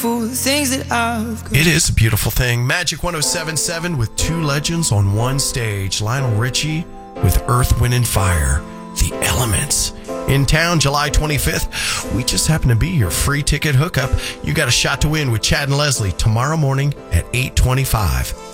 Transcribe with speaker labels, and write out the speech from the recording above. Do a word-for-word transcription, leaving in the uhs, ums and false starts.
Speaker 1: For the things that I've got.
Speaker 2: It is a beautiful thing. Magic one oh seven point seven with two legends on one stage. Lionel Richie with Earth, Wind, and Fire. The Elements. In town, July twenty-fifth. We just happen to be your free ticket hookup. You got a shot to win with Chad and Leslie tomorrow morning at eight twenty-five.